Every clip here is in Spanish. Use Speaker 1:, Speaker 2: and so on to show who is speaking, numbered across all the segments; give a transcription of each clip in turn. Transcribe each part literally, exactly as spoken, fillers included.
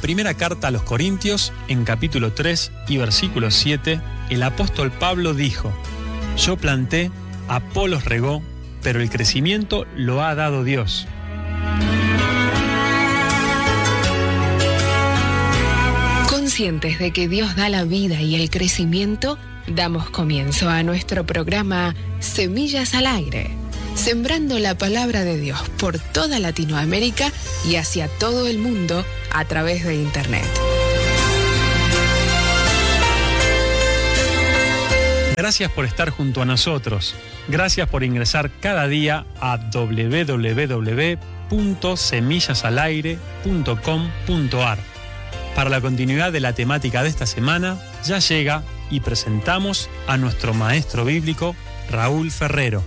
Speaker 1: primera carta a los Corintios, en capítulo tres y versículo siete, el apóstol Pablo dijo: Yo planté, Apolos regó, pero el crecimiento lo ha dado Dios.
Speaker 2: Conscientes de que Dios da la vida y el crecimiento, damos comienzo a nuestro programa Semillas al Aire, sembrando la palabra de Dios por toda Latinoamérica y hacia todo el mundo a través de Internet.
Speaker 1: Gracias por estar junto a nosotros. Gracias por ingresar cada día a doble u doble u doble u punto semillas al aire punto com punto a r. Para la continuidad de la temática de esta semana, ya llega y presentamos a nuestro maestro bíblico, Raúl Ferrero.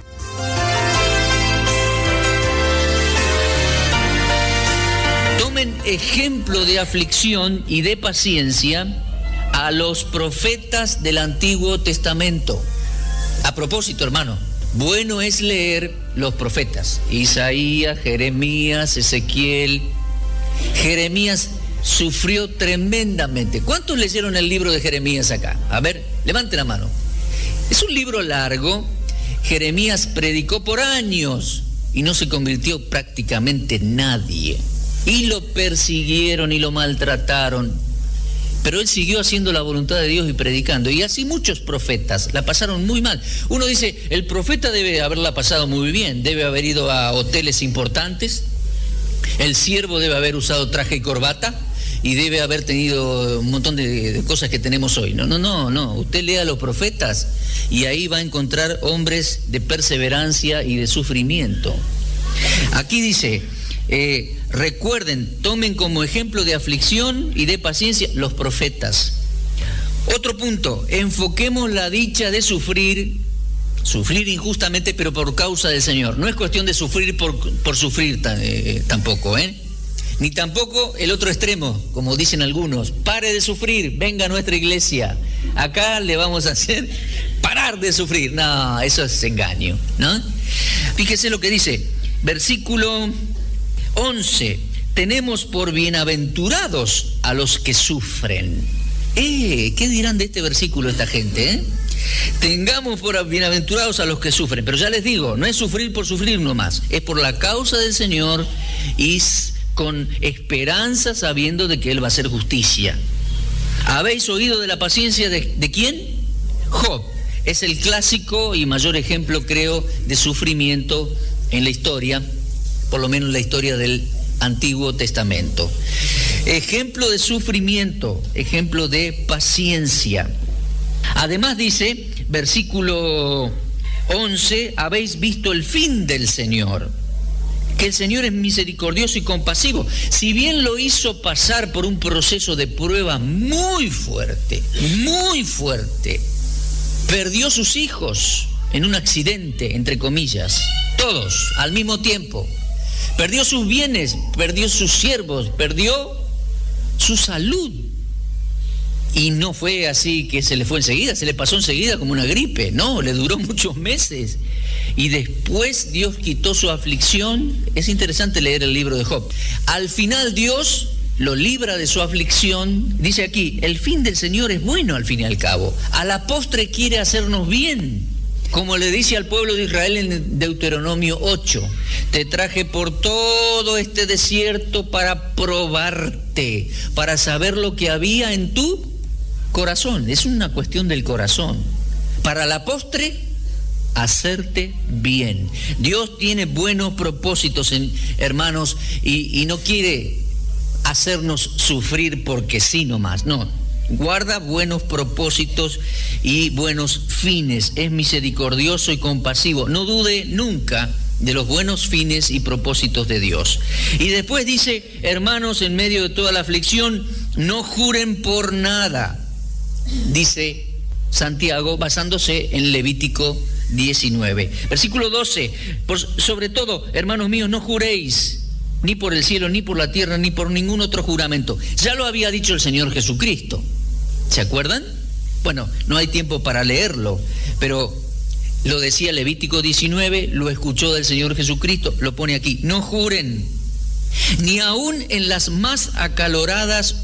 Speaker 3: Tomen ejemplo de aflicción y de paciencia a los profetas del Antiguo Testamento. A propósito, hermano, bueno es leer los profetas. Isaías, Jeremías, Ezequiel. Jeremías sufrió tremendamente. ¿Cuántos leyeron el libro de Jeremías acá? A ver, levanten la mano. Es un libro largo. Jeremías predicó por años y no se convirtió prácticamente en nadie. Y lo persiguieron y lo maltrataron. Pero él siguió haciendo la voluntad de Dios y predicando. Y así muchos profetas la pasaron muy mal. Uno dice, el profeta debe haberla pasado muy bien, debe haber ido a hoteles importantes, el siervo debe haber usado traje y corbata y debe haber tenido un montón de, de cosas que tenemos hoy. No, no, no, no. Usted lea a los profetas y ahí va a encontrar hombres de perseverancia y de sufrimiento. Aquí dice... Eh, recuerden, tomen como ejemplo de aflicción y de paciencia los profetas. Otro punto, enfoquemos la dicha de sufrir, sufrir injustamente, pero por causa del Señor. No es cuestión de sufrir por, por sufrir eh, tampoco, ¿eh? Ni tampoco el otro extremo, como dicen algunos, pare de sufrir, venga a nuestra iglesia, acá le vamos a hacer parar de sufrir. No, eso es engaño, ¿no? Fíjese lo que dice, versículo once, tenemos por bienaventurados a los que sufren. Eh, ¿qué dirán de este versículo esta gente? Eh? Tengamos por bienaventurados a los que sufren. Pero ya les digo, no es sufrir por sufrir nomás, es por la causa del Señor y con esperanza sabiendo de que Él va a hacer justicia. ¿Habéis oído de la paciencia de, de quién? Job. Es el clásico y mayor ejemplo, creo, de sufrimiento en la historia, por lo menos la historia del Antiguo Testamento. Ejemplo de sufrimiento, ejemplo de paciencia. Además dice, versículo once, habéis visto el fin del Señor, que el Señor es misericordioso y compasivo. Si bien lo hizo pasar por un proceso de prueba muy fuerte, muy fuerte, perdió sus hijos en un accidente, entre comillas, todos al mismo tiempo. Perdió sus bienes, perdió sus siervos, perdió su salud. Y no fue así que se le fue enseguida, se le pasó enseguida como una gripe. No, le duró muchos meses. Y después Dios quitó su aflicción. Es interesante leer el libro de Job. Al final Dios lo libra de su aflicción. Dice aquí, el fin del Señor es bueno al fin y al cabo. A la postre quiere hacernos bien. Como le dice al pueblo de Israel en Deuteronomio ocho, te traje por todo este desierto para probarte, para saber lo que había en tu corazón. Es una cuestión del corazón. Para la postre, hacerte bien. Dios tiene buenos propósitos, en, hermanos, y, y no quiere hacernos sufrir porque sí nomás, no. Guarda buenos propósitos y buenos fines. Es misericordioso y compasivo. No dude nunca de los buenos fines y propósitos de Dios. Y después dice, hermanos, en medio de toda la aflicción, no juren por nada. Dice Santiago, basándose en Levítico diecinueve. Versículo doce, por, sobre todo, hermanos míos, no juréis ni por el cielo, ni por la tierra, ni por ningún otro juramento. Ya lo había dicho el Señor Jesucristo. ¿Se acuerdan? Bueno, no hay tiempo para leerlo, pero lo decía Levítico diecinueve, lo escuchó del Señor Jesucristo, lo pone aquí. No juren, ni aun en las más acaloradas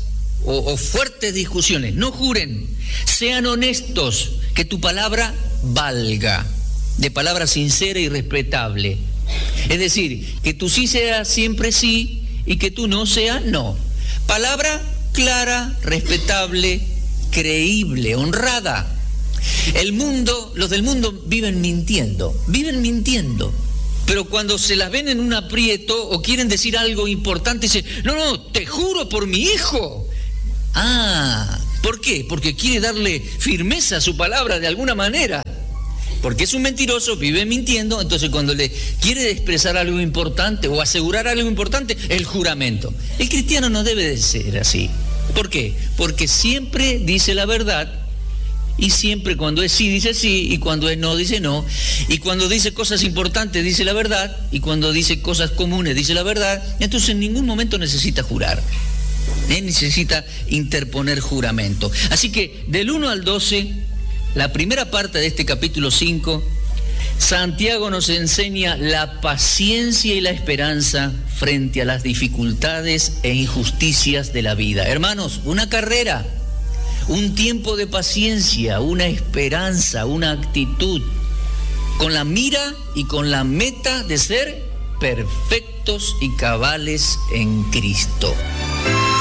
Speaker 3: o, o fuertes discusiones. No juren, sean honestos, que tu palabra valga, de palabra sincera y respetable. Es decir, que tu sí sea siempre sí y que tu no sea no. Palabra clara, respetable, creíble, honrada. El mundo, los del mundo viven mintiendo, viven mintiendo. Pero cuando se las ven en un aprieto o quieren decir algo importante, dicen, no, no, te juro por mi hijo. Ah, ¿por qué? Porque quiere darle firmeza a su palabra de alguna manera. Porque es un mentiroso, vive mintiendo, entonces cuando le quiere expresar algo importante o asegurar algo importante, el juramento. El cristiano no debe de ser así. ¿Por qué? Porque siempre dice la verdad. Y siempre cuando es sí, dice sí, y cuando es no, dice no. Y cuando dice cosas importantes, dice la verdad. Y cuando dice cosas comunes, dice la verdad. Entonces en ningún momento necesita jurar. ¿Eh? Necesita interponer juramento. Así que del uno al doce, la primera parte de este capítulo cinco, Santiago nos enseña la paciencia y la esperanza frente a las dificultades e injusticias de la vida. Hermanos, una carrera. Un tiempo de paciencia, una esperanza, una actitud, con la mira y con la meta de ser perfectos y cabales en Cristo.